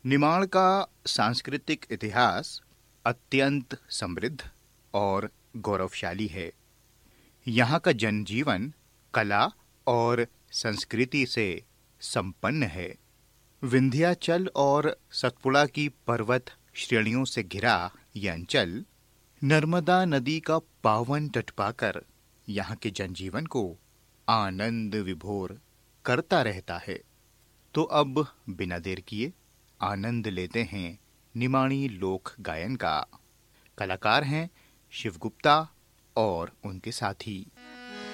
निमाड़ का सांस्कृतिक इतिहास अत्यंत समृद्ध और गौरवशाली है। यहाँ का जनजीवन कला और संस्कृति से संपन्न है। विंध्याचल और सतपुड़ा की पर्वत श्रेणियों से घिरा यह अंचल नर्मदा नदी का पावन तट पाकर यहाँ के जनजीवन को आनंद विभोर करता रहता है। तो अब बिना देर किए आनंद लेते हैं निमाणी लोक गायन का। कलाकार हैं शिव गुप्ता और उनके साथी।